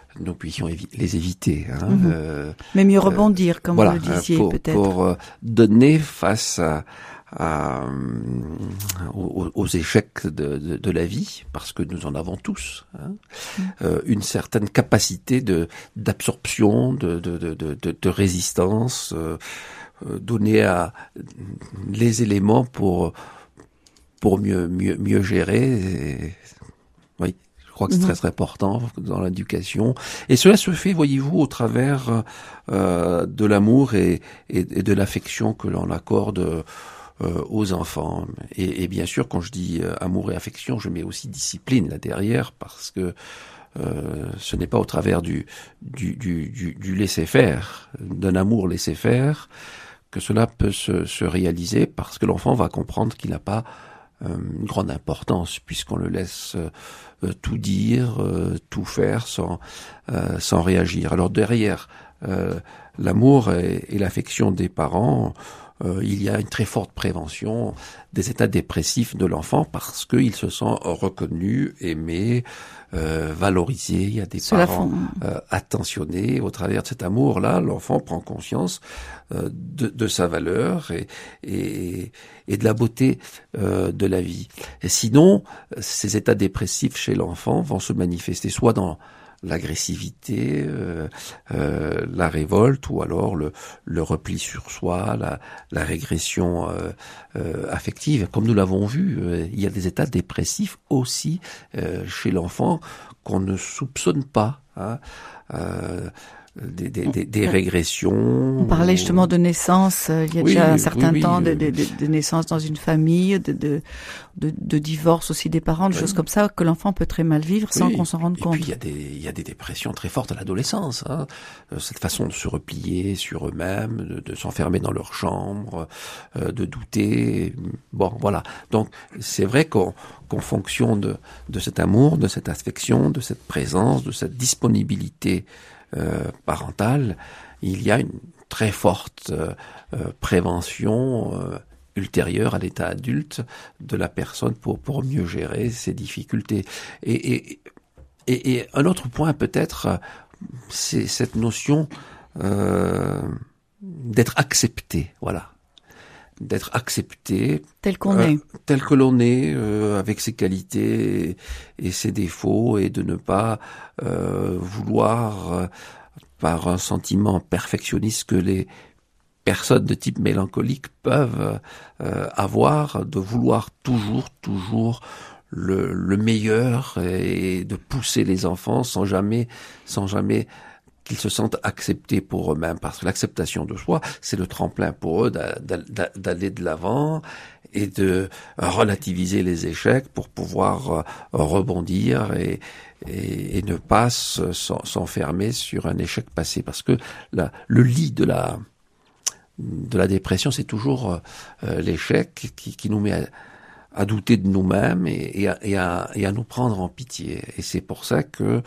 nous puissions les éviter. Mais mieux rebondir, comme voilà, vous le disiez, peut-être. Pour donner face aux échecs de la vie, parce que nous en avons tous, une certaine capacité d'absorption, de résistance, donner à les éléments pour mieux gérer. Oui, je crois que c'est très important dans l'éducation. Et cela se fait, voyez-vous, au travers de l'amour et de l'affection que l'on accorde aux enfants. Et bien sûr, quand je dis amour et affection, je mets aussi discipline là derrière, parce que ce n'est pas au travers du laisser-faire, d'un amour laisser-faire, que cela peut se réaliser, parce que l'enfant va comprendre qu'il n'a pas une grande importance, puisqu'on le laisse tout dire, tout faire sans réagir. Alors derrière l'amour et l'affection des parents, il y a une très forte prévention des états dépressifs de l'enfant, parce qu'il se sent reconnu, aimé, valorisé. Il y a des parents attentionnés. Au travers de cet amour-là, l'enfant prend conscience de sa valeur et de la beauté de la vie. Et sinon, ces états dépressifs chez l'enfant vont se manifester soit dans l'agressivité, la révolte, ou alors le repli sur soi, la régression affective. Comme nous l'avons vu, il y a des états dépressifs aussi chez l'enfant qu'on ne soupçonne pas. Des régressions. On parlait justement de naissance, il y a déjà un certain temps de naissance dans une famille, de divorce aussi des parents, des choses comme ça que l'enfant peut très mal vivre sans qu'on s'en rende compte. Et puis il y a des dépressions très fortes à l'adolescence, cette façon de se replier sur eux-mêmes, de s'enfermer dans leur chambre, de douter. Bon, voilà. Donc c'est vrai qu'en fonction de cet amour, de cette affection, de cette présence, de cette disponibilité parentale, il y a une très forte prévention ultérieure à l'état adulte de la personne pour mieux gérer ses difficultés. Et un autre point peut-être, c'est cette notion d'être accepté, voilà. D'être accepté tel qu'on est, tel que l'on est, avec ses qualités et ses défauts, et de ne pas vouloir par un sentiment perfectionniste que les personnes de type mélancolique peuvent avoir, de vouloir toujours le meilleur, et de pousser les enfants sans jamais qu'ils se sentent acceptés pour eux-mêmes, parce que l'acceptation de soi, c'est le tremplin pour eux d'aller de l'avant et de relativiser les échecs pour pouvoir rebondir et ne pas s'enfermer sur un échec passé, parce que le lit de la dépression, c'est toujours l'échec qui nous met à douter de nous-mêmes et à nous prendre en pitié. Et c'est pour ça que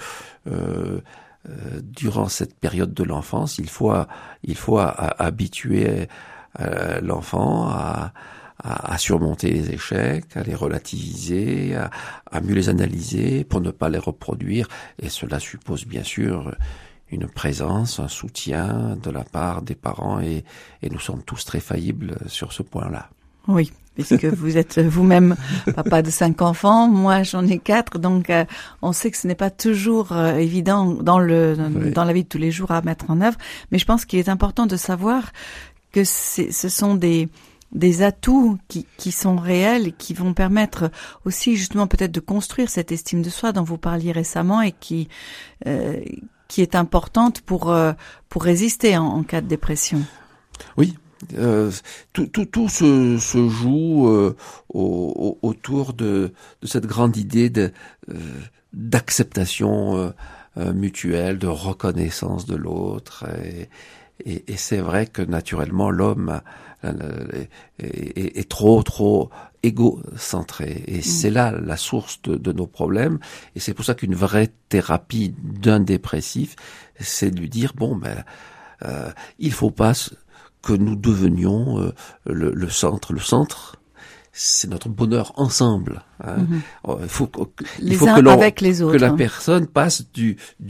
durant cette période de l'enfance, il faut habituer l'enfant à surmonter les échecs, à les relativiser, à mieux les analyser pour ne pas les reproduire. Et cela suppose bien sûr une présence, un soutien de la part des parents, et nous sommes tous très faillibles sur ce point-là. Oui, puisque vous êtes vous-même papa de 5 enfants, moi j'en ai 4, donc on sait que ce n'est pas toujours évident dans la vie de tous les jours à mettre en œuvre, mais je pense qu'il est important de savoir que ce sont des atouts qui sont réels et qui vont permettre aussi justement peut-être de construire cette estime de soi dont vous parliez récemment, et qui est importante pour résister en cas de dépression. Oui. Tout se joue autour de cette grande idée d'acceptation mutuelle, de reconnaissance de l'autre, et c'est vrai que naturellement l'homme est trop égocentré, et c'est là la source de nos problèmes. Et c'est pour ça qu'une vraie thérapie d'un dépressif, c'est de lui dire il faut pas que nous devenions le centre. Le centre, c'est notre bonheur ensemble. Il faut les uns avec les autres, que la personne passe du